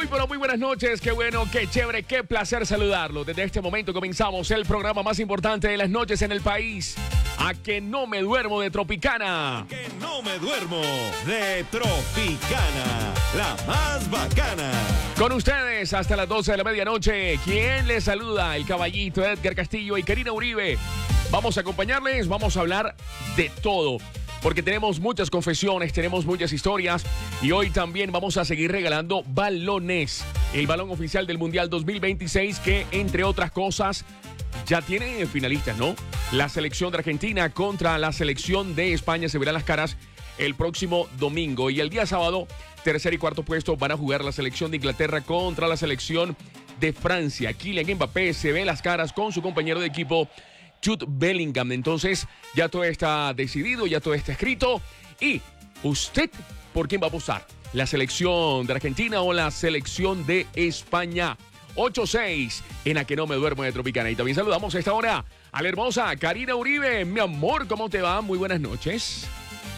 pero muy buenas noches. Qué bueno, qué chévere, qué placer saludarlo. Desde este momento comenzamos el programa más importante de las noches en el país. A que no me duermo de Tropicana. A que no me duermo de Tropicana, la más bacana. Con ustedes hasta las 12 de la medianoche. ¿Quién les saluda? El caballito Edgar Castillo y Karina Uribe. Vamos a acompañarles, vamos a hablar de todo. Porque tenemos muchas confesiones, tenemos muchas historias y hoy también vamos a seguir regalando balones. El balón oficial del Mundial 2026 que, entre otras cosas, ya tiene finalistas, ¿no? La selección de Argentina contra la selección de España se verán las caras el próximo domingo. Y el día sábado, tercer y cuarto puesto van a jugar la selección de Inglaterra contra la selección de Francia. Kylian Mbappé se ve las caras con su compañero de equipo, Jude Bellingham. Entonces ya todo está decidido, ya todo está escrito. ¿Y usted por quién va a apostar? ¿La selección de Argentina o la selección de España? 8-6 en A que no me duermo de Tropicana. Y también saludamos a esta hora a la hermosa Karina Uribe. Mi amor, ¿cómo te va? Muy buenas noches.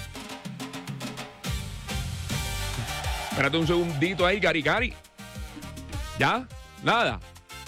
Espérate un segundito ahí, Cari. ¿Ya? Nada.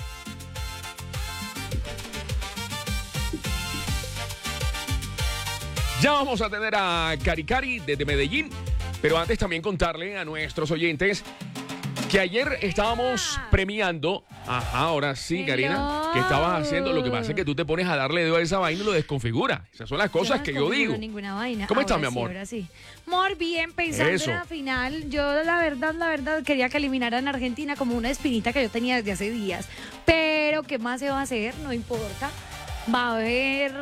Ya vamos a tener a Cari desde Medellín, pero antes también contarle a nuestros oyentes que ayer estábamos premiando. Ajá, ahora sí, Karina, ¿qué estabas haciendo? Lo que pasa es que tú te pones a darle dedo a esa vaina y lo desconfigura. Esas son las cosas que yo digo. Ninguna vaina. ¿Cómo estás, Ahora mi amor? Sí, ahora sí. Amor, bien, pensando Eso. en la final, yo la verdad, quería que eliminaran a Argentina como una espinita que yo tenía desde hace días. Pero, ¿qué más se va a hacer? No importa. Va a haber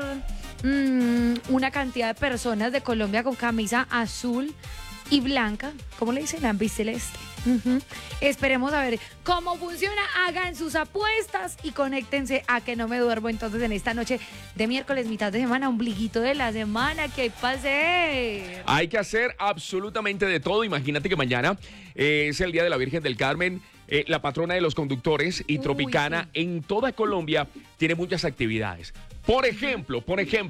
una cantidad de personas de Colombia con camisa azul y blanca. ¿Cómo le dicen? Ambiceleste. Esperemos a ver cómo funciona. Hagan sus apuestas y conéctense a que no me duermo entonces en esta noche de miércoles, mitad de semana, ombliguito de la semana. ¿Qué hay para hacer? Hay que hacer absolutamente de todo. Imagínate que mañana es el Día de la Virgen del Carmen, la patrona de los conductores, y Tropicana sí. en toda Colombia tiene muchas actividades. Por ejemplo,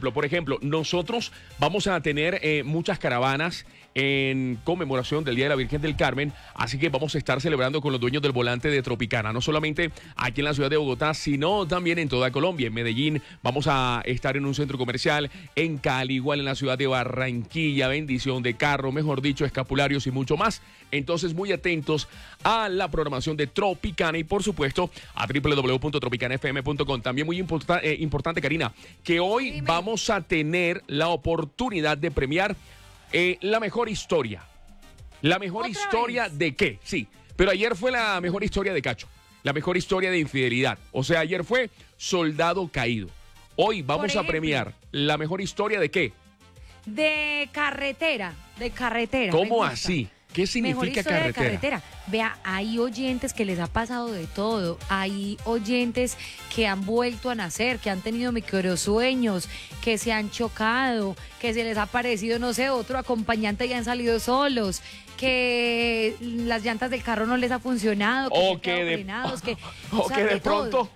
nosotros vamos a tener muchas caravanas en conmemoración del Día de la Virgen del Carmen, así que vamos a estar celebrando con los dueños del volante de Tropicana, no solamente aquí en la ciudad de Bogotá, sino también en toda Colombia. En Medellín vamos a estar en un centro comercial, en Cali, igual en la ciudad de Barranquilla, bendición de carro, mejor dicho, escapularios y mucho más. Entonces, muy atentos a la programación de Tropicana y, por supuesto, a www.tropicanafm.com. También muy importante, Karina, que hoy Dime. vamos a tener la oportunidad de premiar la mejor historia. ¿La mejor ¿Otra historia vez? de qué? Sí, pero ayer fue la mejor historia de Cacho, la mejor historia de infidelidad. O sea, ayer fue Soldado Caído. Hoy vamos a ejemplo. premiar la mejor historia de qué. De carretera. ¿Cómo me gusta. así? ¿Qué Mejor significa historia de carretera? carretera. Vea, hay oyentes que les ha pasado de todo. Hay oyentes que han vuelto a nacer, que han tenido microsueños, que se han chocado, que se les ha aparecido, no sé, otro acompañante y han salido solos, que las llantas del carro no les ha funcionado, que se han quedado frenados, o sea, que de todo. pronto,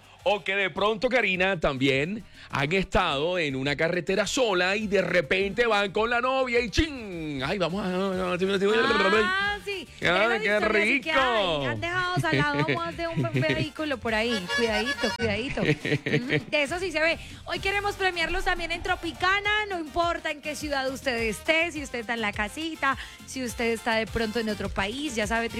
Karina, también han estado en una carretera sola y de repente van con la novia y ¡ching! ¡Ay, vamos a... Ah, sí. ¡Ay, Esas qué historias sí que hay. rico! Han dejado salado, vamos a hacer un vehículo por ahí. Cuidadito. De eso sí se ve. Hoy queremos premiarlos también en Tropicana. No importa en qué ciudad usted esté, si usted está en la casita, si usted está de pronto en otro país, ya sabe,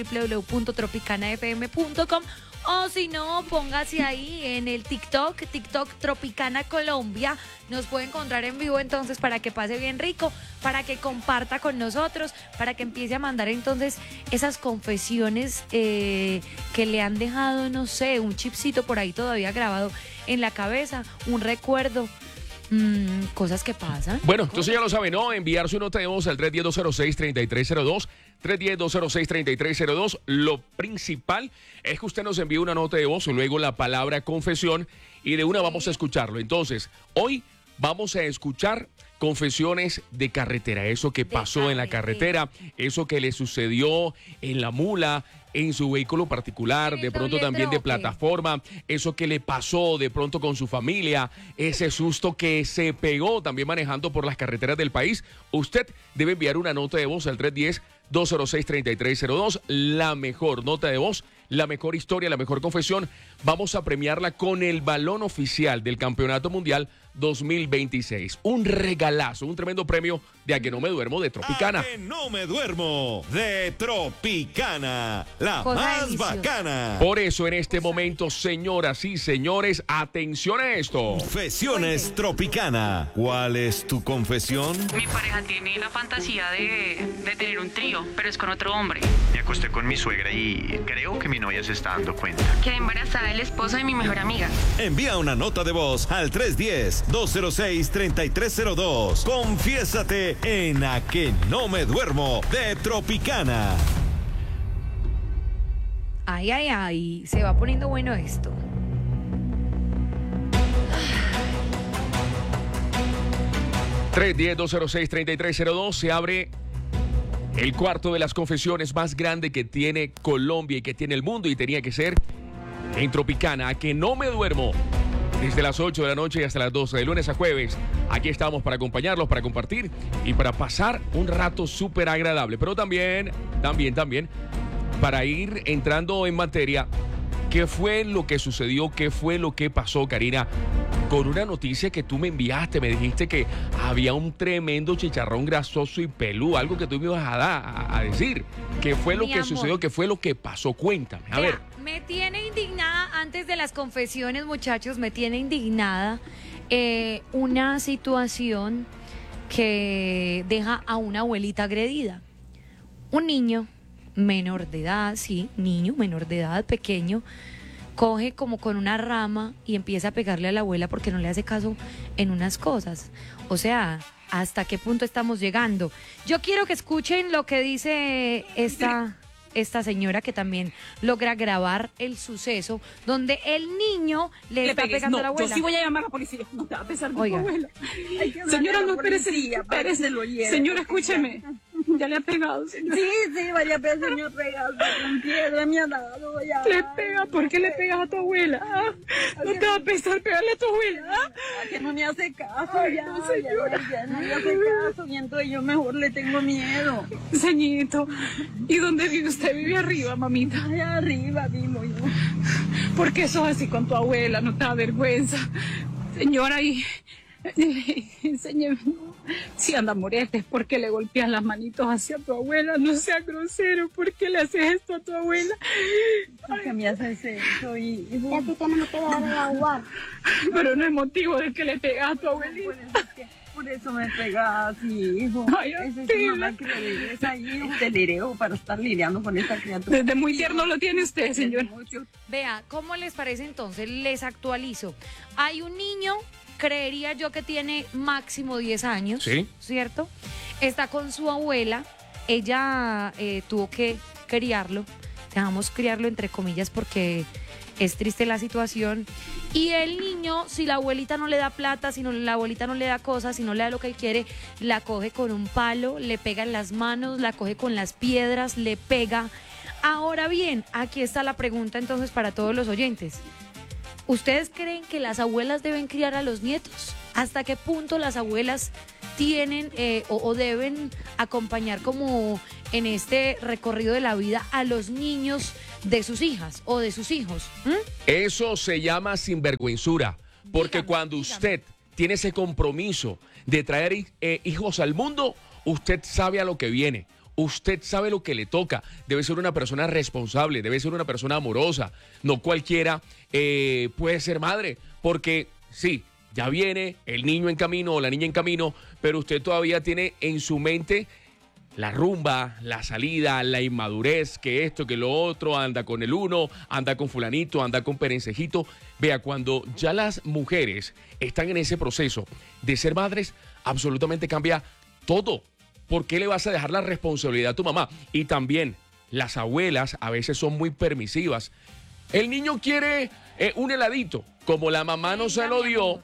www.tropicanafm.com. O si no, póngase ahí en el TikTok Tropicana Colombia. Nos puede encontrar en vivo entonces para que pase bien rico, para que comparta con nosotros, para que empiece a mandar entonces esas confesiones que le han dejado, no sé, un chipcito por ahí todavía grabado en la cabeza, un recuerdo. Cosas que pasan. Bueno, entonces ya lo saben, ¿no? Enviar su nota de voz al 310-206-3302. 310-206-3302. Lo principal es que usted nos envíe una nota de voz, luego la palabra confesión y de una vamos a escucharlo. Entonces, hoy vamos a escuchar confesiones de carretera, eso que pasó en la carretera, eso que le sucedió en la mula, en su vehículo particular, de pronto también de plataforma, eso que le pasó de pronto con su familia, ese susto que se pegó también manejando por las carreteras del país. Usted debe enviar una nota de voz al 206-3302. La mejor nota de voz, la mejor historia, la mejor confesión. Vamos a premiarla con el balón oficial del Campeonato Mundial 2026. Un regalazo, un tremendo premio de A que no me duermo de Tropicana. A que no me duermo de Tropicana, la Cosa más deliciosa. bacana. Por eso en este momento, señoras y señores, atención a esto. Confesiones Tropicana. ¿Cuál es tu confesión? Mi pareja tiene la fantasía de tener un trío, pero es con otro hombre. Me acosté con mi suegra y creo que mi novia se está dando cuenta. Quedé embarazada del esposo de mi mejor amiga. Envía una nota de voz al 310-206-3302. Confiésate en A que no me duermo de Tropicana. Ay, ay, ay, se va poniendo bueno esto. (310-206-3302). Se abre el cuarto de las confesiones más grande que tiene Colombia y que tiene el mundo, y tenía que ser en Tropicana. A que no me duermo desde las 8 de la noche y hasta las 12, de lunes a jueves. Aquí estamos para acompañarlos, para compartir y para pasar un rato súper agradable. Pero también, para ir entrando en materia, ¿qué fue lo que sucedió? ¿Qué fue lo que pasó, Karina? Con una noticia que tú me enviaste, me dijiste que había un tremendo chicharrón grasoso y peludo, algo que tú me ibas a decir. ¿Qué fue lo Mi que amor. sucedió? ¿Qué fue lo que pasó? Cuéntame, a ver. Vea, me tiene indignada, antes de las confesiones, muchachos, me tiene indignada una situación que deja a una abuelita agredida. Un niño menor de edad, sí, niño menor de edad, pequeño, coge como con una rama y empieza a pegarle a la abuela porque no le hace caso en unas cosas. O sea, ¿hasta qué punto estamos llegando? Yo quiero que escuchen lo que dice esta señora, que también logra grabar el suceso donde el niño le está pegues. pegando No, a la abuela. Yo sí voy a llamar a la policía. No te va a pesar de tu Oiga. abuela. Hay que hablarle Señora, a la no, espérese. policía para que se lo lleve. Señora, escúcheme. Ya le ha pegado, señora. Sí, vaya a señor regalo con piedra me ha dado ya. Le pega. ¿Por qué le pegas a tu abuela? ¿Ah? No te va a pesar pegarle a tu abuela. ¿Ah? Que no me hace caso Ay, ya, no, señora. ya no me hace caso y entonces yo mejor le tengo miedo. Señorito, ¿y dónde vive usted? ¿Vive arriba, mamita? Allá arriba vivo yo. ¿Por qué sos así con tu abuela? ¿No te da vergüenza? Señora, y enséñeme. Si anda moretes, ¿por qué le golpeas las manitos hacia tu abuela? No sea grosero, ¿por qué le haces esto a tu abuela? Que me haces eso y Ya tú no te vas a aguar. Pero no es motivo de que le pegas a tu abuelita. por eso me pegas, hijo. Ay, Esa es Tila. una que le regresa ahí un telereo para estar lidiando con esta criatura. Desde muy tierno lo tiene usted, Desde señor. mucho. Vea, ¿cómo les parece entonces? Les actualizo. Hay un niño, creería yo que tiene máximo 10 años, Sí. ¿cierto? Está con su abuela, ella tuvo que criarlo, dejamos criarlo entre comillas porque es triste la situación. Y el niño, si la abuelita no le da plata, si no, la abuelita no le da cosas, si no le da lo que él quiere, la coge con un palo, le pega en las manos, la coge con las piedras, le pega. Ahora bien, aquí está la pregunta entonces para todos los oyentes. ¿Ustedes creen que las abuelas deben criar a los nietos? ¿Hasta qué punto las abuelas tienen o deben acompañar como en este recorrido de la vida a los niños de sus hijas o de sus hijos? Eso se llama sinvergüenzura, porque Dígame, cuando dígame. usted tiene ese compromiso de traer hijos al mundo, usted sabe a lo que viene. Usted sabe lo que le toca. Debe ser una persona responsable, debe ser una persona amorosa. No cualquiera puede ser madre, porque sí, ya viene el niño en camino o la niña en camino, pero usted todavía tiene en su mente la rumba, la salida, la inmadurez, que esto, que lo otro, anda con el uno, anda con fulanito, anda con perencejito. Vea, cuando ya las mujeres están en ese proceso de ser madres, absolutamente cambia todo. ¿Por qué le vas a dejar la responsabilidad a tu mamá? Y también las abuelas a veces son muy permisivas. El niño quiere un heladito, como la mamá no se lo dio,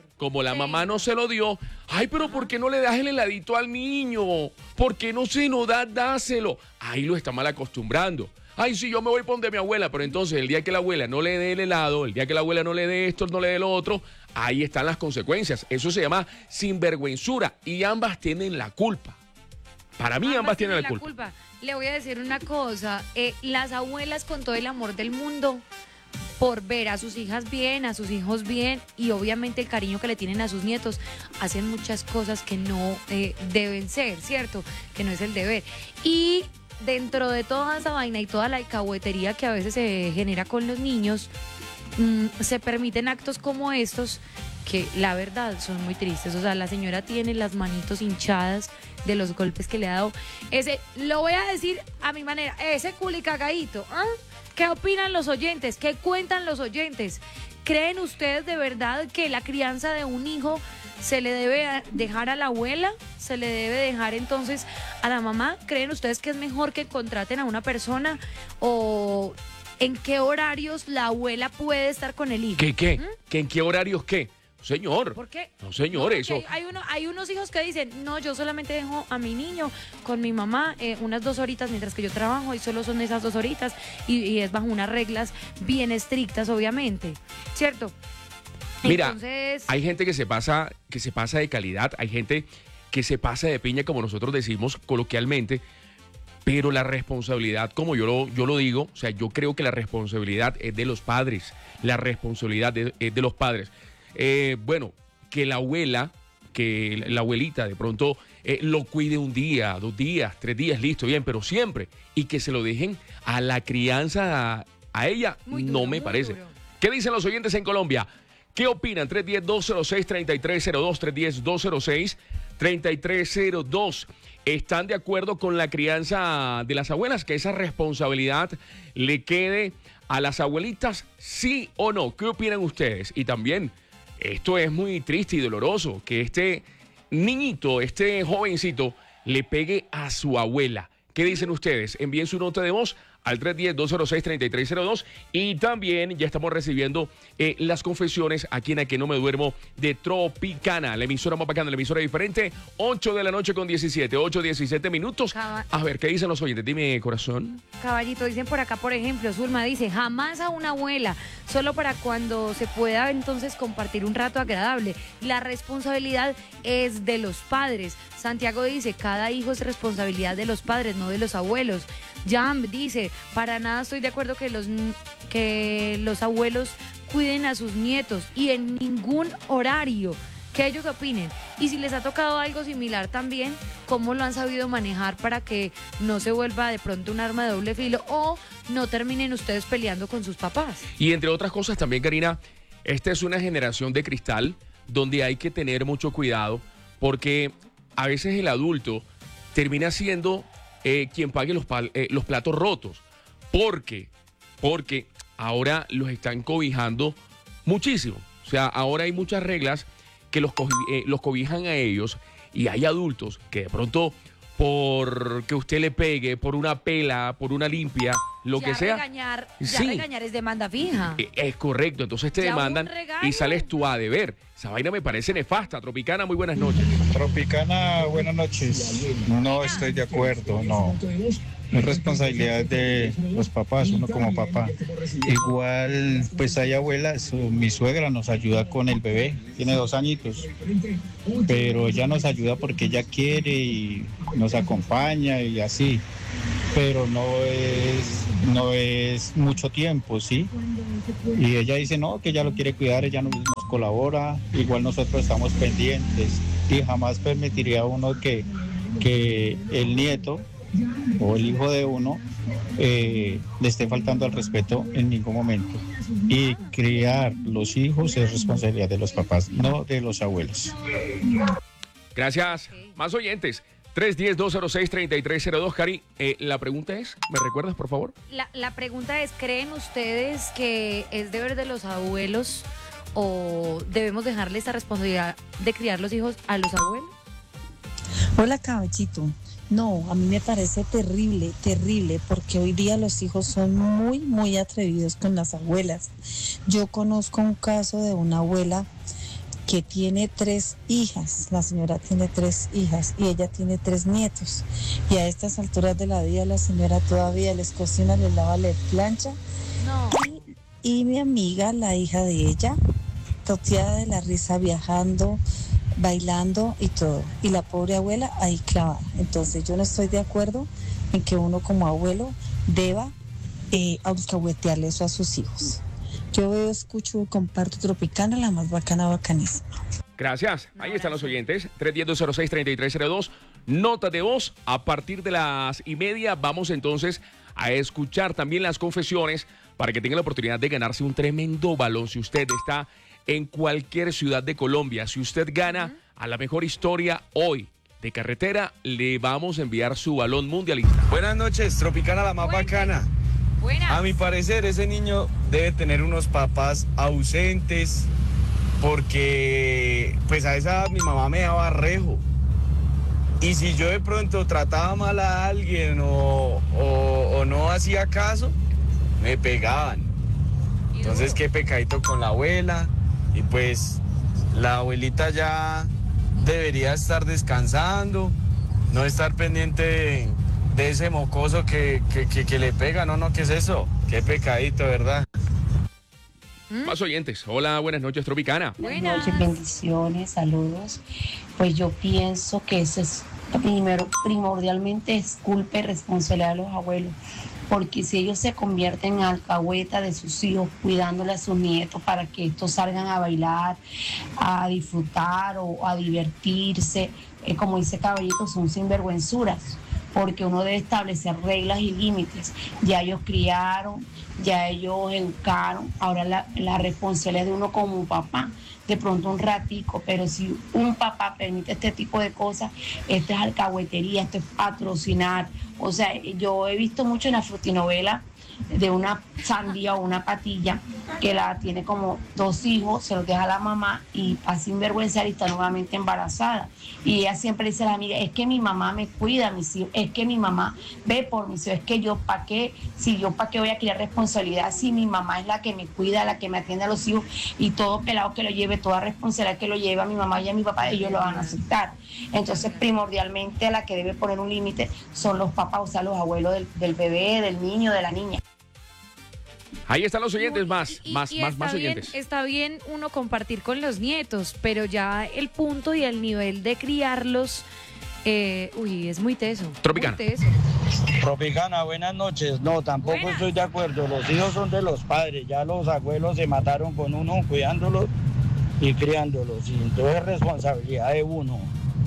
ay, pero ¿por qué no le das el heladito al niño? ¿Por qué no se lo da? Dáselo. Ahí lo está mal acostumbrando. Ay, sí, yo me voy por donde mi abuela, pero entonces el día que la abuela no le dé el helado, el día que la abuela no le dé esto, no le dé lo otro, ahí están las consecuencias. Eso se llama sinvergüenzura y ambas tienen la culpa. Para mí ambas tienen la culpa. Le voy a decir una cosa, las abuelas con todo el amor del mundo, por ver a sus hijas bien, a sus hijos bien y obviamente el cariño que le tienen a sus nietos, hacen muchas cosas que no deben ser, ¿cierto? Que no es el deber. Y dentro de toda esa vaina y toda la alcahuetería que a veces se genera con los niños, se permiten actos como estos que la verdad son muy tristes. O sea, la señora tiene las manitos hinchadas de los golpes que le ha dado. Lo voy a decir a mi manera, ese culicagadito, ¿ah? ¿Qué opinan los oyentes? ¿Qué cuentan los oyentes? ¿Creen ustedes de verdad que la crianza de un hijo se le debe dejar a la abuela? ¿Se le debe dejar entonces a la mamá? ¿Creen ustedes que es mejor que contraten a una persona? ¿O en qué horarios la abuela puede estar con el hijo? ¿Qué? ¿En qué horarios qué? Señor. ¿Por qué? No, señor, eso. Hay unos hijos que dicen, no, yo solamente dejo a mi niño con mi mamá unas 2 horitas mientras que yo trabajo y solo son esas 2 horitas y es bajo unas reglas bien estrictas, obviamente, ¿cierto? Mira, entonces, hay gente que se pasa de calidad, hay gente que se pasa de piña, como nosotros decimos coloquialmente, pero la responsabilidad, como yo lo digo, o sea, yo creo que la responsabilidad es de los padres, la responsabilidad es de los padres. Bueno, que la abuelita de pronto lo cuide 1 día, 2 días, 3 días, listo, bien, pero siempre, y que se lo dejen a la crianza a ella, no me parece. Duro. ¿Qué dicen los oyentes en Colombia? ¿Qué opinan? 310-206-3302, 310-206-3302. ¿Están de acuerdo con la crianza de las abuelas? ¿Que esa responsabilidad le quede a las abuelitas? ¿Sí o no? ¿Qué opinan ustedes? Y también, esto es muy triste y doloroso, que este niñito, este jovencito, le pegue a su abuela. ¿Qué dicen ustedes? Envíen su nota de voz al 310-206-3302 y también ya estamos recibiendo las confesiones aquí en A Que No Me Duermo de Tropicana, la emisora más bacana, la emisora diferente, 8 de la noche con 17 minutos. A ver, ¿qué dicen los oyentes? Dime, corazón. Caballito, dicen por acá, por ejemplo, Zulma dice, jamás a una abuela, solo para cuando se pueda entonces compartir un rato agradable. La responsabilidad es de los padres. Santiago dice, cada hijo es responsabilidad de los padres, no de los abuelos. Jam dice, para nada estoy de acuerdo que los abuelos cuiden a sus nietos y en ningún horario. Que ellos opinen. Y si les ha tocado algo similar también, ¿cómo lo han sabido manejar para que no se vuelva de pronto un arma de doble filo o no terminen ustedes peleando con sus papás? Y entre otras cosas también, Karina, esta es una generación de cristal donde hay que tener mucho cuidado porque a veces el adulto termina siendo quien pague los platos rotos. Porque ahora los están cobijando muchísimo. O sea, ahora hay muchas reglas que los cobijan a ellos y hay adultos que de pronto por que usted le pegue, por una pela, por una limpia, lo que sea. Regañar es demanda fija. Es correcto, entonces te demandan y sales tú a deber. Esa vaina me parece nefasta. Tropicana, muy buenas noches. Tropicana, buenas noches. No estoy de acuerdo, no. Es responsabilidad de los papás, uno como papá. Igual, pues hay abuelas, mi suegra nos ayuda con el bebé, tiene 2 añitos, pero ella nos ayuda porque ella quiere y nos acompaña y así, pero no es mucho tiempo, ¿sí? Y ella dice, no, que ella lo quiere cuidar, ella nos colabora, igual nosotros estamos pendientes y jamás permitiría uno que el nieto o el hijo de uno le esté faltando al respeto en ningún momento. Y criar los hijos es responsabilidad de los papás, no de los abuelos. Gracias. Más oyentes. 310-206-3302. Cari, la pregunta es, ¿me recuerdas, por favor? La pregunta es, ¿creen ustedes que es deber de los abuelos o debemos dejarle esa responsabilidad de criar los hijos a los abuelos? Hola, caballito. No, a mí me parece terrible, porque hoy día los hijos son muy, muy atrevidos con las abuelas. Yo conozco un caso de una abuela que tiene 3 hijas, la señora tiene 3 hijas y ella tiene 3 nietos. Y a estas alturas de la vida la señora todavía les cocina, les lava, les plancha. No. Y mi amiga, la hija de ella, toteada de la risa, viajando bailando y todo, y la pobre abuela ahí clavada. Entonces yo no estoy de acuerdo en que uno como abuelo deba alcahuetearle eso a sus hijos. Yo veo, escucho y comparto Tropicana, la más bacana, bacanísima. Gracias. Ahí están los oyentes. 310-206-3302. Nota de voz. A partir de las 1:30 vamos entonces a escuchar también las confesiones para que tenga la oportunidad de ganarse un tremendo balón. Si usted está en cualquier ciudad de Colombia, si usted gana a la mejor historia hoy de carretera, le vamos a enviar su balón mundialista. Buenas noches, Tropicana, la más bacana. Buenas. A mi parecer, ese niño debe tener unos papás ausentes, porque pues a esa edad mi mamá me daba rejo. Y si yo de pronto trataba mal a alguien o no hacía caso, me pegaban. Entonces, qué pecadito con la abuela. Y pues la abuelita ya debería estar descansando, no estar pendiente de ese mocoso que le pega. No, ¿qué es eso? Qué pecadito, ¿verdad? Más oyentes. Hola, buenas noches, Tropicana. Buenas noches, bendiciones, saludos. Pues yo pienso que eso es, primordialmente es culpa y responsabilidad de los abuelos, porque si ellos se convierten en alcahueta de sus hijos, cuidándole a sus nietos para que estos salgan a bailar, a disfrutar o a divertirse, como dice Caballito, son sinvergüenzuras, porque uno debe establecer reglas y límites. Ya ellos criaron, ya ellos educaron, ahora la responsabilidad de uno como papá, de pronto un ratico, pero si un papá permite este tipo de cosas, esto es alcahuetería, esto es patrocinar. O sea, yo he visto mucho en la frutinovela de una sandía o una patilla que la tiene como 2 hijos, se los deja a la mamá y pasa sinvergüenza y está nuevamente embarazada. Y ella siempre dice a la amiga, es que mi mamá me cuida a mis hijos, es que mi mamá ve por mis hijos, es que yo para qué, si yo para qué voy a criar responsabilidad si mi mamá es la que me cuida, la que me atiende a los hijos, y todo pelado que lo lleve, toda responsabilidad que lo lleve a mi mamá y a mi papá, ellos lo van a aceptar. Entonces primordialmente a la que debe poner un límite son los papás, o sea, los abuelos del bebé, del niño, de la niña. Ahí están los oyentes, más oyentes. Está bien uno compartir con los nietos, pero ya el punto y el nivel de criarlos, es muy teso. Tropicana. Muy teso. Tropicana, buenas noches. No, tampoco estoy de acuerdo. Los hijos son de los padres. Ya los abuelos se mataron con uno cuidándolos y criándolos. Y entonces es responsabilidad de uno.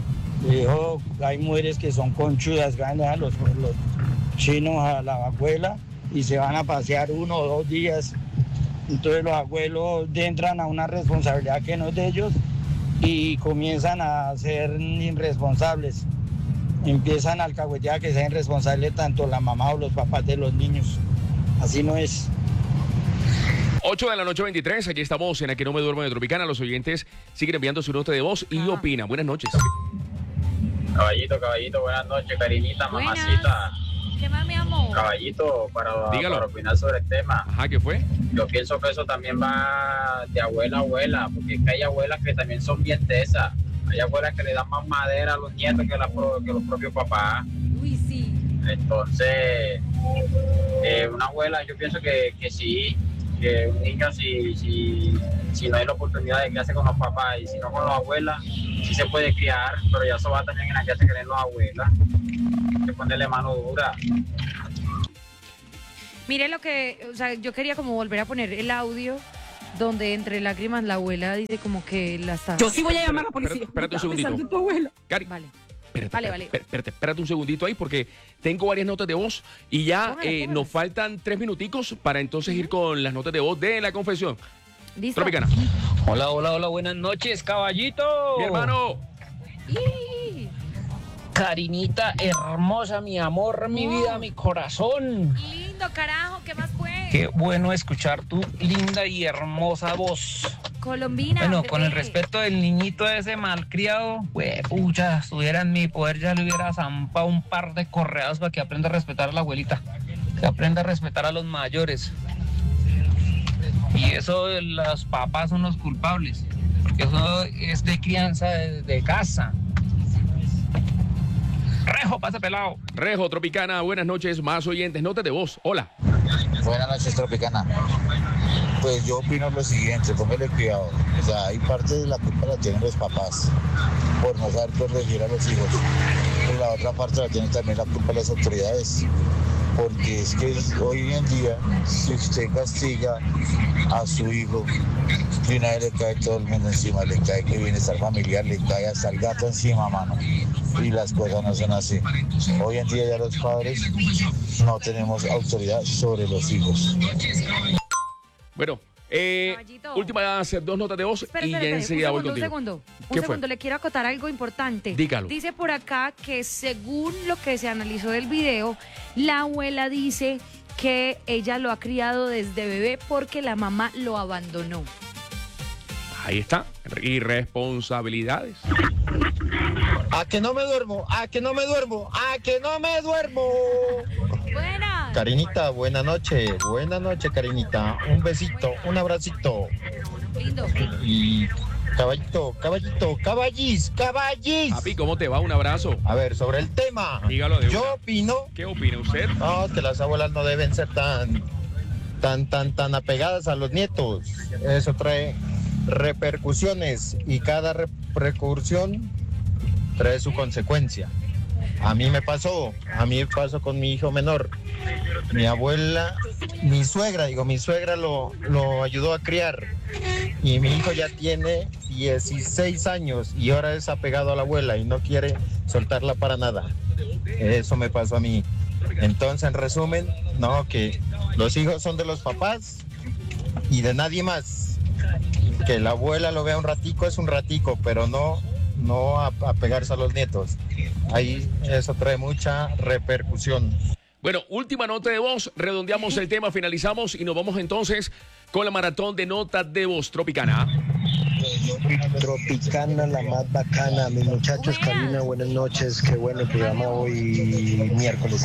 Hay mujeres que son conchudas, ganan a los chinos a la abuela y se van a pasear 1 o 2 días. Entonces los abuelos entran a una responsabilidad que no es de ellos y comienzan a ser irresponsables. Empiezan a alcahuetear que sean responsables tanto la mamá o los papás de los niños. Así no es. 8:23, aquí estamos en Aquí No Me Duermo de Tropicana. Los oyentes siguen enviando su nota de voz y opinan. Buenas noches. Caballito, buenas noches, cariñita, mamacita. ¿Qué más, mi amor? Caballito, para opinar sobre el tema. Ajá, ¿qué fue? Yo pienso que eso también va de abuela a abuela, porque es que hay abuelas que también son bien tesas. Hay abuelas que le dan más madera a los nietos que los propios papás. Uy, sí. Entonces, una abuela, yo pienso que sí, que un niño si no hay la oportunidad de criarse con los papás y si no con las abuelas, sí se puede criar, pero ya eso va también en la que se creen las abuelas. Hay que ponerle mano dura. Mire yo quería como volver a poner el audio donde entre lágrimas la abuela dice como que la está... Yo sí voy a llamar a la policía. Espérate un segundito. Tu abuela. Cari, vale. Espérate un segundito ahí porque tengo varias notas de voz y ya nos faltan 3 minuticos para entonces ir con las notas de voz de la confesión. ¿Listo? Tropicana. Hola, buenas noches, caballito. Mi hermano. Carinita hermosa, mi amor, mi vida, mi corazón. Lindo, carajo, ¿qué más fue? Qué bueno escuchar tu linda y hermosa voz. Colombina. Bueno, bebé. con el respeto del niñito ese malcriado, pucha, estuviera en mi poder, ya le hubiera zampado un par de correados para que aprenda a respetar a la abuelita, que aprenda a respetar a los mayores. Y eso de los papás son los culpables, porque eso es de crianza de casa. Rejo, pasa pelado. Rejo, Tropicana, buenas noches, más oyentes, notas de voz. Hola. Buenas noches, Tropicana. Pues yo opino lo siguiente, póngale cuidado. O sea, hay parte de la culpa la tienen los papás por no saber corregir a los hijos. Pero la otra parte la tienen también la culpa las autoridades. Porque es que hoy en día, si usted castiga a su hijo, de una vez le cae todo el mundo encima, le cae que bienestar familiar, le cae hasta el gato encima, mano. Y las cosas no son así. Hoy en día ya los padres no tenemos autoridad sobre los hijos. Bueno, últimas 2 notas de voz y ya enseguida voy contigo. Un segundo, le quiero acotar algo importante. Dígalo. Dice por acá que según lo que se analizó del video, la abuela dice que ella lo ha criado desde bebé porque la mamá lo abandonó. Ahí está, irresponsabilidades. ¡A que no me duermo! ¡A que no me duermo! ¡A que no me duermo! Buenas. Carinita, buena noche, Carinita. Un besito, un abracito. Lindo. Y caballito, caballis. Papi, ¿cómo te va? Un abrazo. A ver, sobre el tema. Dígalo de Yo una. opino. ¿Qué opina usted? No, que las abuelas no deben ser tan apegadas a los nietos. Eso trae repercusiones y cada repercusión trae su consecuencia. A mí me pasó con mi hijo menor. Mi suegra lo ayudó a criar y mi hijo ya tiene 16 años y ahora es apegado a la abuela y no quiere soltarla para nada. Eso me pasó a mí. Entonces, en resumen, no, que los hijos son de los papás y de nadie más. Que la abuela lo vea un ratico es un ratico, pero no apegarse a los nietos. Ahí eso trae mucha repercusión. Bueno, última nota de voz, redondeamos el tema, finalizamos y nos vamos entonces con la maratón de notas de voz Tropicana. Tropicana, la más bacana. Mis muchachos, Karina, buenas noches. Qué bueno el programa hoy miércoles.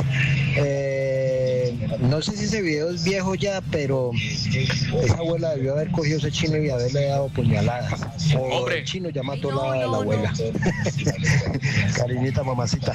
No sé si ese video es viejo ya, pero esa abuela debió haber cogido ese chino y haberle dado puñaladas. Hombre. El chino ya mató la abuela. Carinita, mamacita.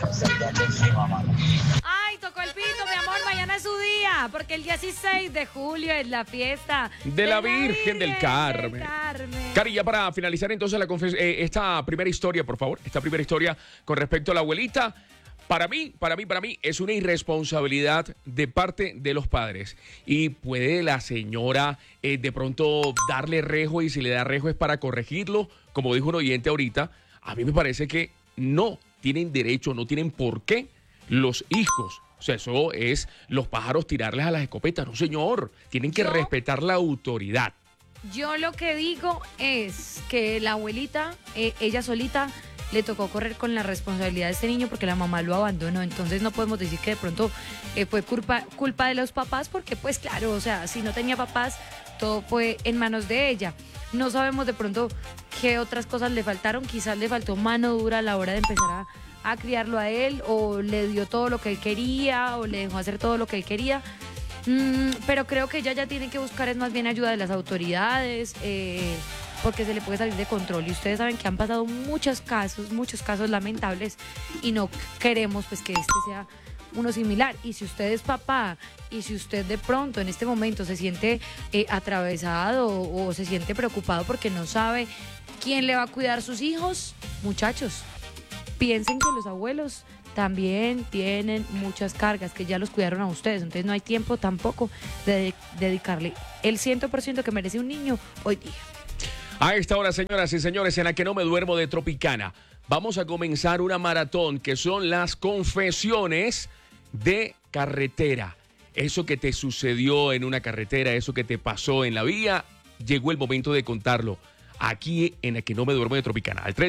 Ay, tocó el pito, mi amor, mañana es su día, porque el 16 de julio es la fiesta de la Virgen del Carmen. Cari, ya para finalizar entonces esta primera historia, por favor, esta primera historia con respecto a la abuelita. Para mí es una irresponsabilidad de parte de los padres. Y puede la señora de pronto darle rejo y si le da rejo es para corregirlo, como dijo un oyente ahorita. A mí me parece que no tienen derecho, no tienen por qué los hijos. O sea, eso es los pájaros tirarles a las escopetas. No, señor, tienen que respetar la autoridad. Yo lo que digo es que la abuelita, ella solita, le tocó correr con la responsabilidad de este niño porque la mamá lo abandonó. Entonces no podemos decir que de pronto fue culpa de los papás porque pues claro, o sea, si no tenía papás, todo fue en manos de ella. No sabemos de pronto qué otras cosas le faltaron. Quizás le faltó mano dura a la hora de empezar a criarlo a él, o le dio todo lo que él quería, o le dejó hacer todo lo que él quería. Pero creo que ella ya tiene que buscar es más bien ayuda de las autoridades, porque se le puede salir de control. Y ustedes saben que han pasado muchos casos lamentables y no queremos pues que este sea uno similar. Y si usted es papá y si usted de pronto en este momento se siente atravesado o se siente preocupado porque no sabe quién le va a cuidar sus hijos, muchachos, piensen que los abuelos también tienen muchas cargas, que ya los cuidaron a ustedes. Entonces no hay tiempo tampoco de dedicarle el 100% que merece un niño hoy día. A esta hora, señoras y señores, en la que no me duermo de Tropicana, vamos a comenzar una maratón que son las confesiones de carretera. Eso que te sucedió en una carretera, eso que te pasó en la vía, llegó el momento de contarlo aquí en la que no me duermo de Tropicana. Al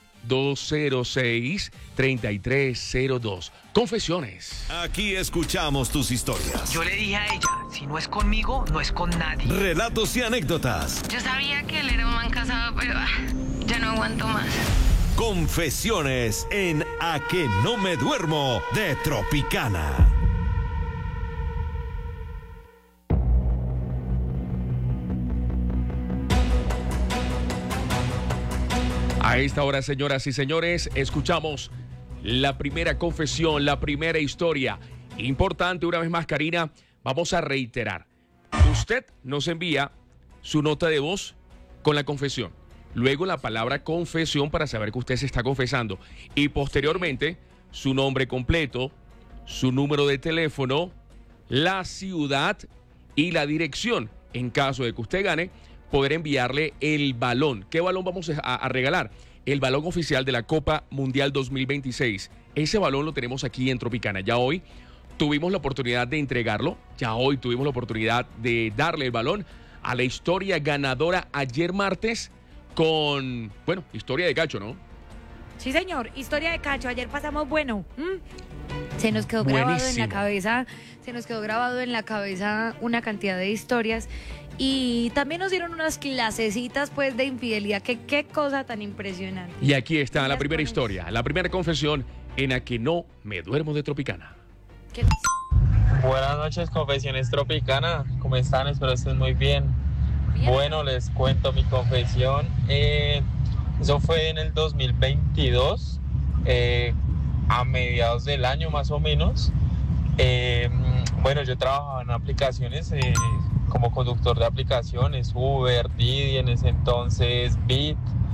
310-206-3302. Confesiones. Aquí escuchamos tus historias. Yo le dije a ella, si no es conmigo, no es con nadie. Relatos y anécdotas. Yo sabía que él era un man casado, pero ya no aguanto más. Confesiones en A que no me duermo de Tropicana. A esta hora, señoras y señores, escuchamos la primera confesión, la primera historia. Importante, una vez más, Karina, Vamos a reiterar. Usted nos envía su nota de voz con la confesión. Luego la palabra confesión para saber que usted se está confesando. Y posteriormente su nombre completo, su número de teléfono, la ciudad y la dirección. En caso de que usted gane, poder enviarle el balón. ¿Qué balón vamos a regalar? El balón oficial de la Copa Mundial 2026. Ese balón lo tenemos aquí en Tropicana. Ya hoy tuvimos la oportunidad de entregarlo. Ya hoy tuvimos la oportunidad de darle el balón a la historia ganadora ayer martes con, bueno, historia de cacho, ¿no? Sí, señor, historia de cacho. Ayer pasamos, bueno, se nos quedó grabado en la cabeza, una cantidad de historias y también nos dieron unas clasecitas pues de infidelidad, que qué cosa tan impresionante. Y aquí está la primera historia, la primera confesión en la que no me duermo de Tropicana. Buenas noches, Confesiones Tropicana. ¿Cómo están? Espero estén muy bien. Bueno, les cuento mi confesión. Eso fue en el 2022, a mediados del año más o menos. Bueno, yo trabajaba en aplicaciones como conductor de aplicaciones, Uber, Didi, en ese entonces, Bit.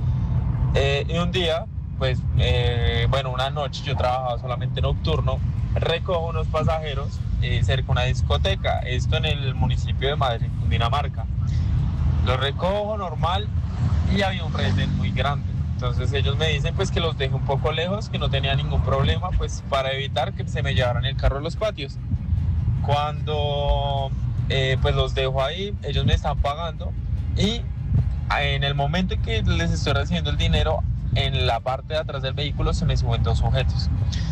Y un día, pues, bueno, una noche yo trabajaba solamente nocturno, recojo unos pasajeros cerca de una discoteca, esto en el municipio de Madrid, Dinamarca. Los recojo normal y había un retén muy grande. Entonces ellos me dicen pues que los deje un poco lejos, que no tenía ningún problema, pues para evitar que se me llevaran el carro a los patios. Cuando pues los dejo ahí, ellos me están pagando y en el momento en que les estoy recibiendo el dinero, en la parte de atrás del vehículo se me suben dos sujetos.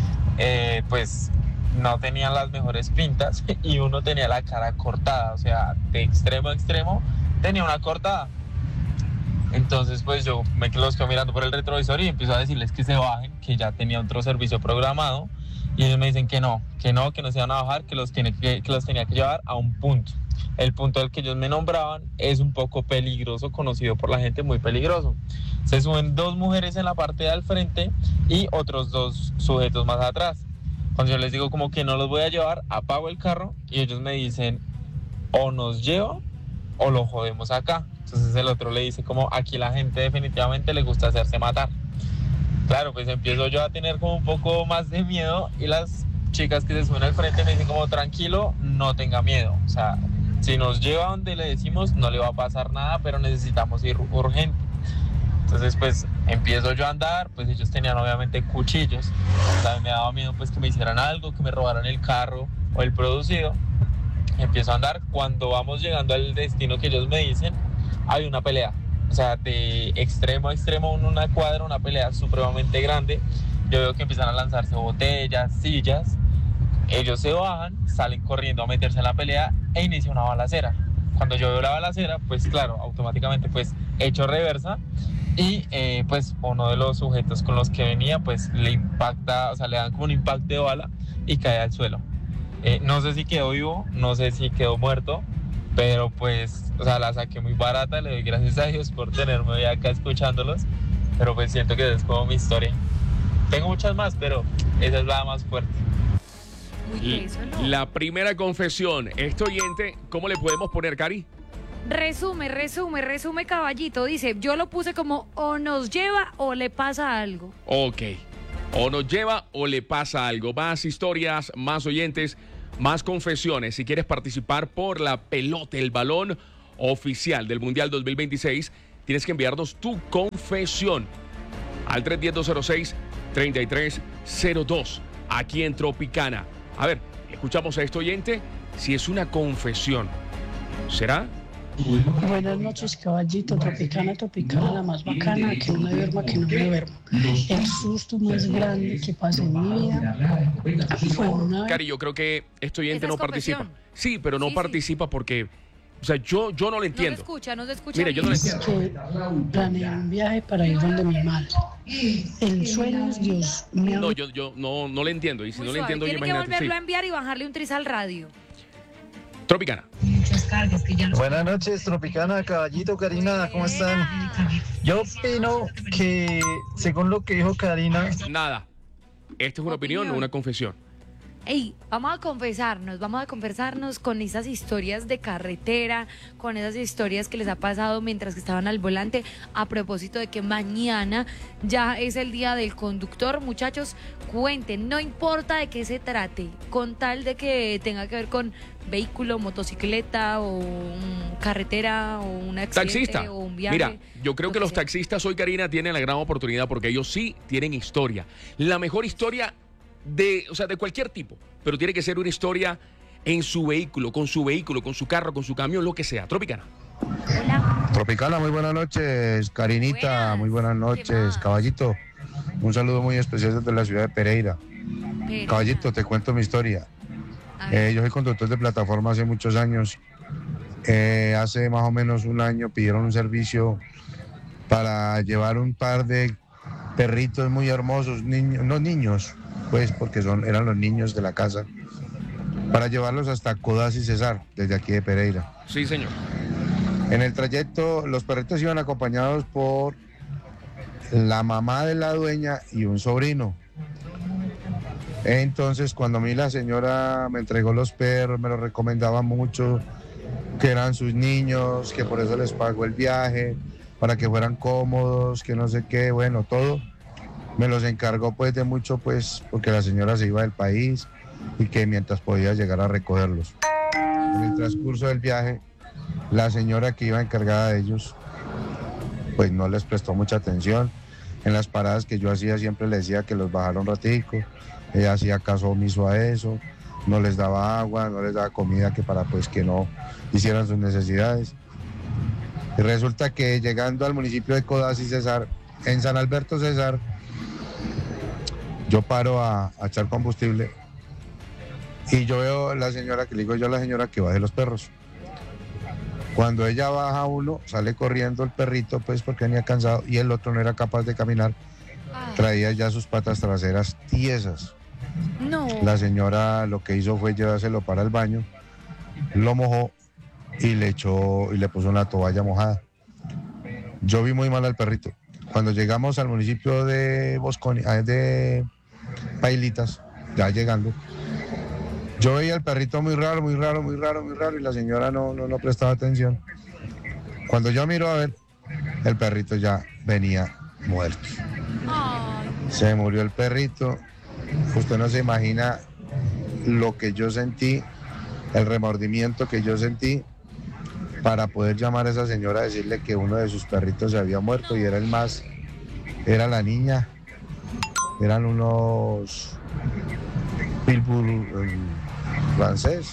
Pues no tenían las mejores pintas y uno tenía la cara cortada, o sea, de extremo a extremo tenía una cortada. Entonces pues yo me los quedo mirando por el retrovisor y empiezo a decirles que se bajen, que ya tenía otro servicio programado, y ellos me dicen que no se iban a bajar, que los tenía que llevar a un punto. El punto al que ellos me nombraban es un poco peligroso, conocido por la gente, muy peligroso. Se suben dos mujeres en la parte de al frente y otros dos sujetos más atrás. Cuando yo les digo como que no los voy a llevar, apago el carro y ellos me dicen o nos lleva o lo jodemos acá. Entonces el otro le dice como aquí la gente definitivamente le gusta hacerse matar. Claro, pues empiezo yo a tener como un poco más de miedo y las chicas que se suben al frente me dicen como tranquilo, no tenga miedo. O sea, si nos lleva donde le decimos no le va a pasar nada, pero necesitamos ir urgente. Entonces pues empiezo yo a andar, pues ellos tenían obviamente cuchillos. También me daba miedo pues que me hicieran algo, que me robaran el carro o el producido. Empiezo a andar, cuando vamos llegando al destino que ellos me dicen, hay una pelea. O sea, de extremo a extremo, en una cuadra, una pelea supremamente grande. Yo veo que empiezan a lanzarse botellas, sillas. Ellos se bajan, salen corriendo a meterse en la pelea e inicia una balacera. Cuando yo veo la balacera, pues claro, automáticamente pues echo reversa y pues uno de los sujetos con los que venía pues le impacta, o sea, le dan como un impacto de bala y cae al suelo. No sé si quedó vivo, no sé si quedó muerto, pero pues, o sea, la saqué muy barata, le doy gracias a Dios por tenerme hoy acá escuchándolos, pero pues siento que es como mi historia. Tengo muchas más, pero esa es la más fuerte. La primera confesión, este oyente, ¿cómo le podemos poner, Cari? Resume, caballito. Dice, yo lo puse como o nos lleva o le pasa algo. Ok, o nos lleva o le pasa algo. Más historias, más oyentes, más confesiones. Si quieres participar por la pelota, el balón oficial del Mundial 2026, tienes que enviarnos tu confesión al 310-206-3302 aquí en Tropicana. A ver, escuchamos a este oyente si es una confesión. ¿Será? Buenas noches, caballito. Tropicana, la más bacana, que no me duerma, que no me duerma. El susto más grande que pasé en mi vida fue una vez. Cari, yo creo que este oyente no participa. Sí, pero no participa porque, o sea, yo no lo entiendo. No se escucha. Mira, yo no lo entiendo. Que planeé un viaje para ir donde mi madre. El sueño es Dios. No, yo no le entiendo. Y si no le entiendo, tiene que imagínate. volverlo a enviar y bajarle un tris al radio. Tropicana. Buenas noches, Tropicana, caballito, Karina, ¿cómo están? Yo opino que, según lo que dijo Karina... Nada. Esta es una opinión o una confesión. Ey, vamos a confesarnos con esas historias de carretera, con esas historias que les ha pasado mientras que estaban al volante, a propósito de que mañana ya es el día del conductor. Muchachos, cuenten, no importa de qué se trate, con tal de que tenga que ver con vehículo, motocicleta o carretera o un accidente Taxista. o un viaje. Mira, yo creo que los taxistas hoy, Karina, tienen la gran oportunidad porque ellos sí tienen historia. La mejor historia de cualquier tipo, pero tiene que ser una historia en su vehículo, con su carro, con su camión, lo que sea. Tropicana. Hola. Tropicana, muy buenas noches. Karinita, muy buenas noches. Caballito, un saludo muy especial desde la ciudad de Pereira. Caballito, te cuento mi historia. Yo soy conductor de plataforma hace muchos años. Hace más o menos un año pidieron un servicio para llevar un par de perritos muy hermosos, niños, pues porque eran los niños de la casa, para llevarlos hasta Codazzi y Cesar, desde aquí de Pereira. Sí, señor. En el trayecto, los perritos iban acompañados por la mamá de la dueña y un sobrino. Entonces, cuando a mí la señora me entregó los perros, me los recomendaba mucho, que eran sus niños, que por eso les pagó el viaje, para que fueran cómodos, que no sé qué, bueno, todo. Me los encargó pues de mucho, pues, porque la señora se iba del país y que mientras podía llegar a recogerlos. En el transcurso del viaje, la señora que iba encargada de ellos, pues no les prestó mucha atención. En las paradas que yo hacía siempre les decía que los bajara un ratico. Ella hacía caso omiso a eso, no les daba agua, no les daba comida, que para pues que no hicieran sus necesidades. Y resulta que llegando al municipio de Codazzi y Cesar, en San Alberto Cesar, yo paro a echar combustible y yo veo a la señora, que le digo yo a la señora que baje los perros. Cuando ella baja uno, sale corriendo el perrito, pues porque venía cansado, y el otro no era capaz de caminar, traía ya sus patas traseras tiesas. No. La señora lo que hizo fue llevárselo para el baño, lo mojó y le puso una toalla mojada. Yo vi muy mal al perrito. Cuando llegamos al municipio de de Pailitas, ya llegando, yo veía al perrito muy raro, y la señora no prestaba atención. Cuando yo miro a ver, el perrito ya venía muerto. Se murió el perrito. Usted no se imagina lo que yo sentí, el remordimiento que yo sentí para poder llamar a esa señora a decirle que uno de sus perritos se había muerto y era era la niña. Eran unos pitbull francés,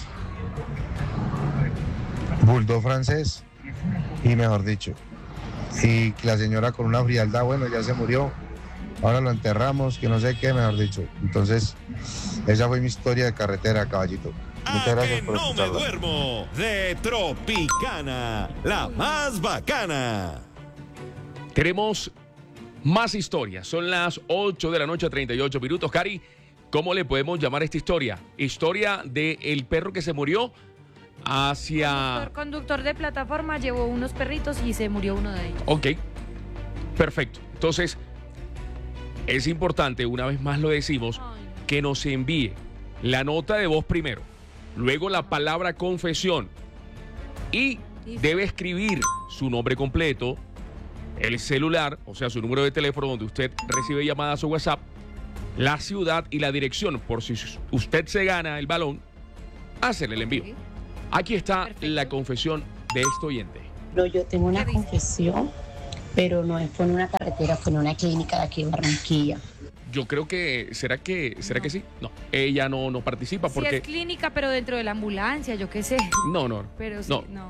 bulldog francés, y mejor dicho, y la señora con una frialdad, bueno, ya se murió, ahora lo enterramos, que no sé qué, mejor dicho. Entonces, esa fue mi historia de carretera, caballito. Muchas gracias por escucharla. No me duermo, de Tropicana, la más bacana. Tenemos más historias. Son las 8 de la noche, 38 minutos. Cari, ¿cómo le podemos llamar a esta historia? Historia del perro que se murió hacia... El conductor de plataforma llevó unos perritos y se murió uno de ellos. Ok, perfecto. Entonces, es importante, una vez más lo decimos, que nos envíe la nota de voz primero, luego la palabra confesión y debe escribir su nombre completo, el celular, o sea, su número de teléfono donde usted recibe llamadas o WhatsApp, la ciudad y la dirección, por si usted se gana el balón, hacerle el envío. Aquí está la confesión de este oyente. No, yo tengo una confesión, pero no fue en una carretera, fue en una clínica de aquí de Barranquilla. Yo creo que, ¿será que sí? No, ella no participa porque... Sí, es clínica, pero dentro de la ambulancia, yo qué sé. No. Pero sí,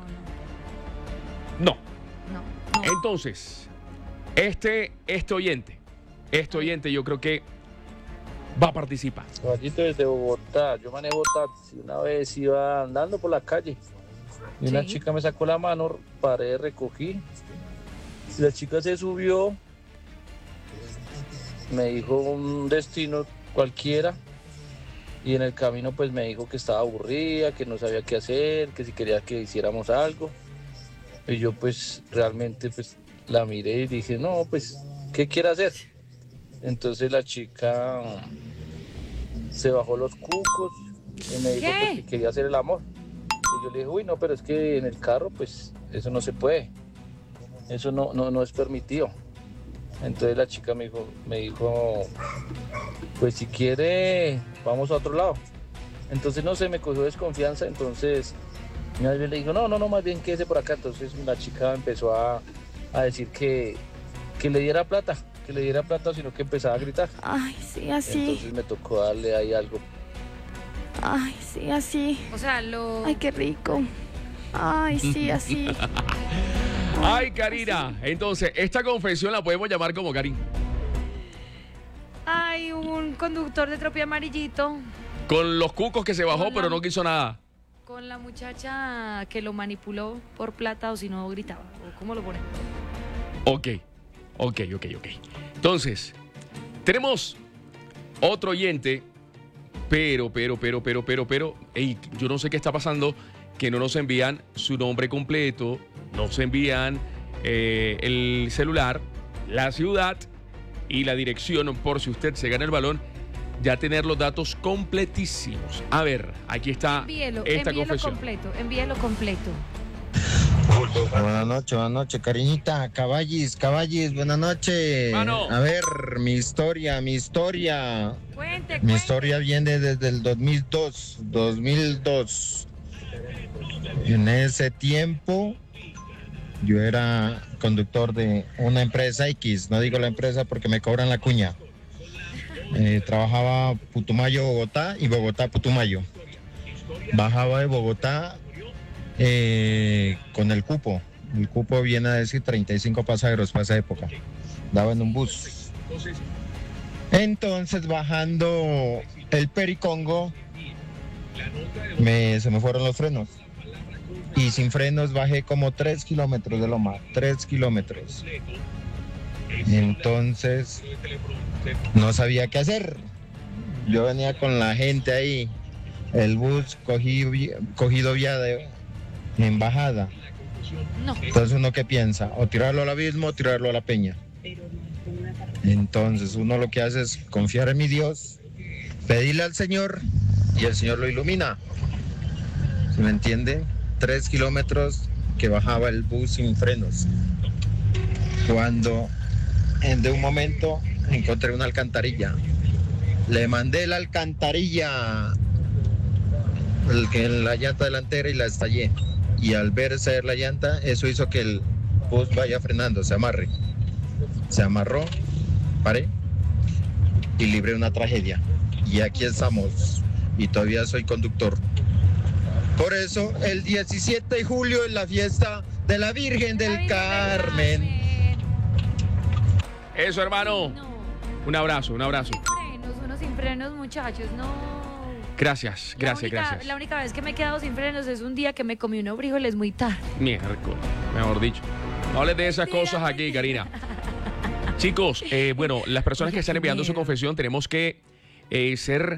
No. Entonces, este oyente yo creo que va a participar. Caballito, desde Bogotá, yo manejo taxi, una vez iba andando por la calle y una chica me sacó la mano, paré, recogí, y la chica se subió, me dijo un destino cualquiera y en el camino pues me dijo que estaba aburrida, que no sabía qué hacer, que si quería que hiciéramos algo. Y yo pues realmente pues la miré y dije, no, pues, ¿qué quiere hacer? Entonces la chica se bajó los cucos y me dijo pues, que quería hacer el amor. Y yo le dije, uy, no, pero es que en el carro, pues, eso no se puede. Eso no es permitido. Entonces la chica me dijo, pues si quiere, vamos a otro lado. Entonces, no sé, me cogió desconfianza, entonces yo le digo, no, más bien quédese por acá. Entonces la chica empezó a decir que le diera plata, sino que empezaba a gritar. Ay, sí, así. Entonces me tocó darle ahí algo. Ay, sí, así. O sea, Ay, qué rico. Ay, sí, así. Ay, Karina. Entonces, esta confesión la podemos llamar como Karin. Hay un conductor de Tropi Amarillito. Con los cucos que se bajó, pero no quiso nada. Con la muchacha que lo manipuló por plata o si no gritaba. ¿O cómo lo ponen? Ok. Entonces, tenemos otro oyente, pero, ey, yo no sé qué está pasando, que no nos envían su nombre completo, nos envían el celular, la ciudad y la dirección por si usted se gana el balón, ya tener los datos completísimos. A ver, aquí está esta confesión. Envíelo completo. Buenas noches, cariñita. Caballis, buenas noches. Mano. A ver, mi historia. Cuente. Mi historia viene desde el 2002. En ese tiempo, yo era conductor de una empresa X. No digo la empresa porque me cobran la cuña. Trabajaba Putumayo, Bogotá y Bogotá, Putumayo. Bajaba de Bogotá con el cupo. El cupo viene a decir 35 pasajeros para esa época. Daba en un bus. Entonces, bajando el Pericongo, se me fueron los frenos. Y sin frenos bajé como 3 kilómetros de loma. 3 kilómetros. Entonces, no sabía qué hacer. Yo venía con la gente ahí. El bus cogido vía en bajada. No. Entonces, ¿uno qué piensa? O tirarlo al abismo o tirarlo a la peña. Entonces, uno lo que hace es confiar en mi Dios, pedirle al Señor y el Señor lo ilumina. ¿Se me entiende? 3 kilómetros que bajaba el bus sin frenos. Cuando de un momento encontré una alcantarilla. Le mandé la alcantarilla en la llanta delantera y la estallé. Y al verse la llanta, eso hizo que el bus vaya frenando, se amarre. Se amarró, paré y libré una tragedia. Y aquí estamos. Y todavía soy conductor. Por eso, el 17 de julio es la fiesta de la Virgen del Carmen. Eso, hermano. No. Un abrazo. Unos sin frenos, muchachos, no. Gracias. La única vez que me he quedado sin frenos es un día que me comí unos frijoles muy tarde. Miércoles, mejor dicho. No hables de esas cosas aquí, Karina. Chicos, bueno, las personas que están enviando su confesión tenemos que ser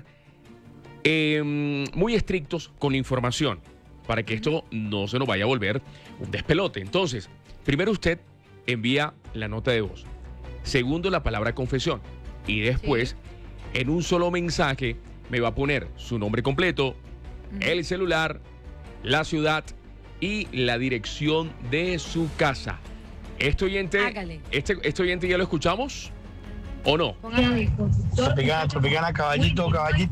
muy estrictos con la información para que esto no se nos vaya a volver un despelote. Entonces, primero usted envía la nota de voz. Segundo, la palabra confesión. Y después, en un solo mensaje, me va a poner su nombre completo, el celular, la ciudad y la dirección de su casa. Este oyente ya lo escuchamos ¿o no? Tropicana, caballito.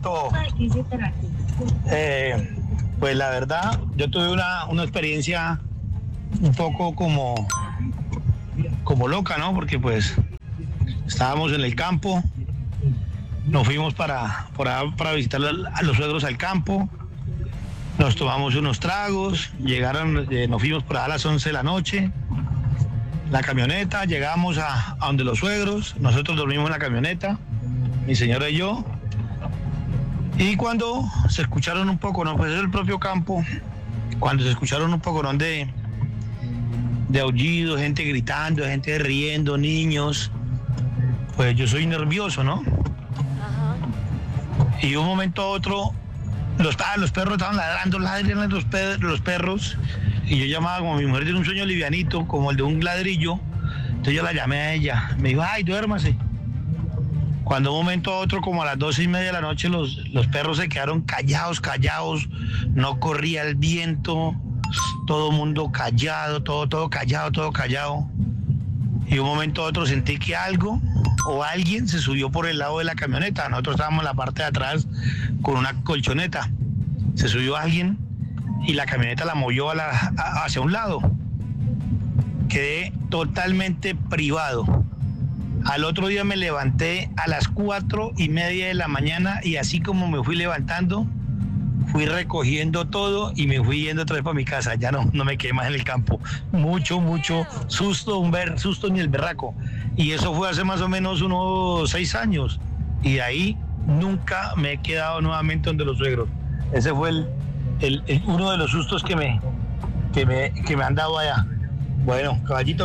Pues la verdad, yo tuve una experiencia un poco como loca, ¿no? Porque pues estábamos en el campo, nos fuimos para visitar a los suegros al campo, nos tomamos unos tragos, nos fuimos por ahí a las 11 de la noche, la camioneta, llegamos a donde los suegros, nosotros dormimos en la camioneta, mi señora y yo, y cuando se escucharon un poco, no, pues es el propio campo, cuando se escucharon un poco, ¿no? de aullidos, gente gritando, gente riendo, niños, pues yo soy nervioso, ¿no? Ajá. Y de un momento a otro, los perros estaban ladrando los perros, y yo llamaba, como mi mujer tiene un sueño livianito, como el de un ladrillo, entonces yo la llamé a ella, me dijo, ay, duérmase. cuando de un momento a otro, como a las 12:30 de la noche, los perros se quedaron callados, no corría el viento, todo el mundo callado, todo callado. Y de un momento a otro sentí que algo o alguien se subió por el lado de la camioneta. Nosotros estábamos en la parte de atrás con una colchoneta. Se subió alguien y la camioneta la movió hacia un lado. Quedé totalmente privado. Al otro día me levanté a las 4:30 de la mañana y así como me fui levantando, fui recogiendo todo y me fui yendo otra vez para mi casa. Ya no me quedé más en el campo. Mucho susto, susto ni el berraco. Y eso fue hace más o menos unos 6 años. Y de ahí nunca me he quedado nuevamente donde los suegros. Ese fue uno de los sustos que me han dado allá. Bueno, caballito.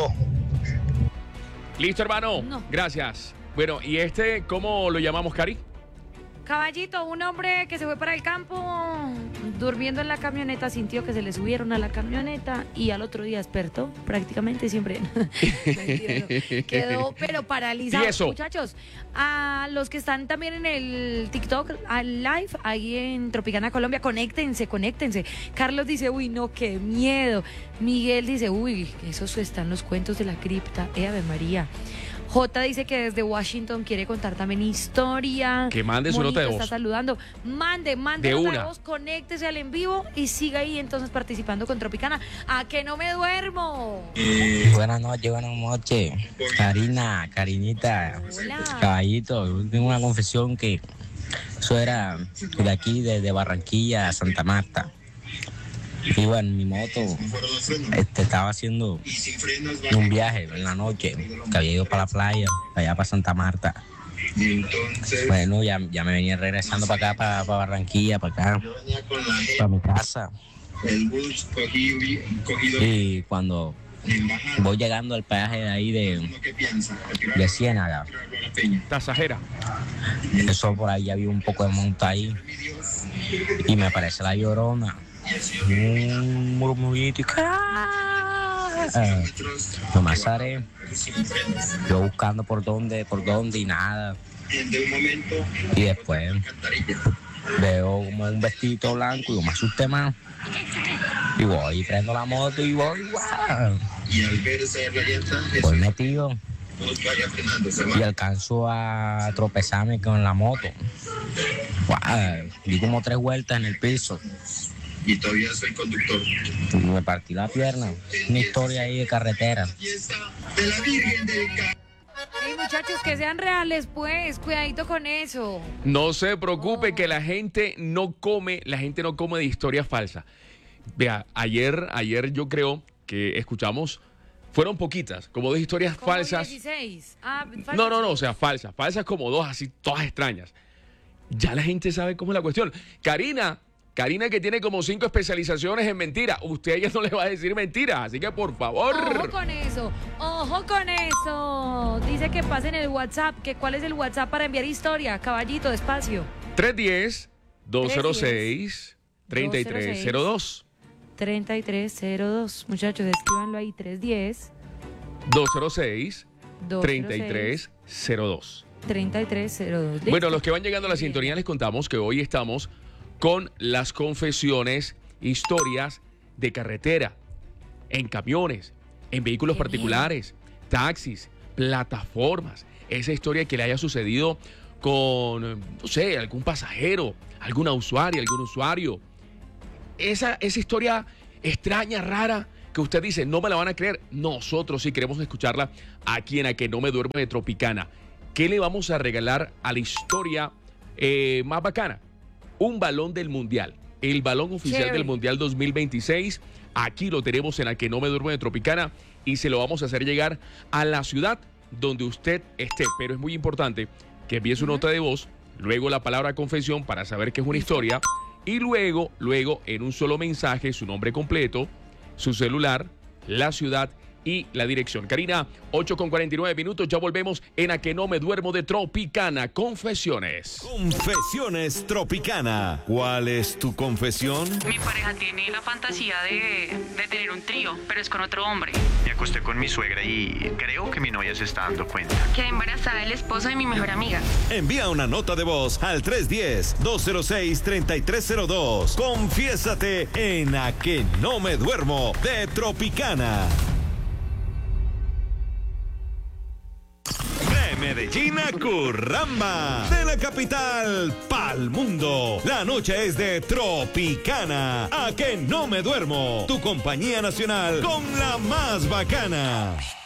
Listo, hermano. No. Gracias. Bueno, ¿y cómo lo llamamos, Cari? Caballito, un hombre que se fue para el campo, durmiendo en la camioneta, sintió que se le subieron a la camioneta y al otro día despertó, prácticamente siempre. Mentira, no. Quedó pero paralizado. ¿Y eso? Muchachos, a los que están también en el TikTok, al live, ahí en Tropicana Colombia, conéctense. Carlos dice, uy, no, qué miedo. Miguel dice, uy, esos están los cuentos de la cripta. Ave María. J dice que desde Washington quiere contar también historia. Que mande su nota de voz. Está saludando. Mande nota de voz, conéctese al en vivo y siga ahí entonces participando con Tropicana. ¿A que no me duermo? Buenas noches. Carinita. Hola. Caballito, tengo una confesión que eso era de aquí, de Barranquilla a Santa Marta. Iba en mi moto, estaba haciendo un viaje en la noche, que había ido para la playa, allá para Santa Marta. Bueno, ya me venía regresando para acá, para Barranquilla, para acá, para mi casa. Y cuando voy llegando al peaje de ahí de Ciénaga, Tasajera, eso por ahí había un poco de monta ahí, y me aparece la Llorona. Un murmurito y nomás haré yo buscando por dónde y nada, y después veo como un vestidito blanco y yo me asusté más y voy y prendo la moto y voy metido y alcanzo a tropezarme con la moto. Di como 3 vueltas en el piso. Y todavía soy conductor. Me partí la pierna. Una historia ahí de carretera. Hey, muchachos, que sean reales, pues. Cuidadito con eso. No se preocupe que la gente no come de historias falsas. Vea, ayer yo creo que escuchamos, fueron poquitas, como 2 historias como falsas. 16. No, o sea, falsas como 2, así, todas extrañas. Ya la gente sabe cómo es la cuestión. Karina, que tiene como 5 especializaciones en mentira. Usted a ella no le va a decir mentiras, así que por favor. Ojo con eso. Dice que pasen el WhatsApp. ¿Cuál es el WhatsApp para enviar historia? Caballito, despacio. 310-206-3302. 3302. Muchachos, escríbanlo ahí. 310-206-3302. 3302. Bueno, los que van llegando a la sintonía les contamos que hoy estamos con las confesiones, historias de carretera, en camiones, en vehículos particulares, taxis, plataformas. Esa historia que le haya sucedido con, no sé, algún pasajero, algún usuario. Esa historia extraña, rara, que usted dice, no me la van a creer. Nosotros sí queremos escucharla aquí en A Que No Me Duermo de Tropicana. ¿Qué le vamos a regalar a la historia más bacana? Un balón del Mundial, el balón oficial del Mundial 2026. Aquí lo tenemos en A Que No Me Duermo de Tropicana y se lo vamos a hacer llegar a la ciudad donde usted esté. Pero es muy importante que envíe su nota de voz, luego la palabra confesión para saber que es una historia y luego en un solo mensaje su nombre completo, su celular, la ciudad y la dirección. Karina, 8:49, ya volvemos en A Que No Me Duermo de Tropicana. Confesiones. Confesiones Tropicana. ¿Cuál es tu confesión? Mi pareja tiene la fantasía de tener un trío, pero es con otro hombre. Me acosté con mi suegra y creo que mi novia se está dando cuenta. Quedé embarazada del esposo de mi mejor amiga. Envía una nota de voz al 310-206-3302. Confiésate en A Que No Me Duermo de Tropicana. De Medellín a Curramba, de la capital pa'l mundo. La noche es de Tropicana. A Que No Me Duermo, tu compañía nacional con la más bacana.